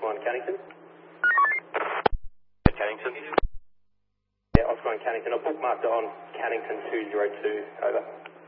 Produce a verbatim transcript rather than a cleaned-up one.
one Cannington. Cannington. Yeah, Oscar one Cannington. I've bookmarked it on Cannington two zero two, over.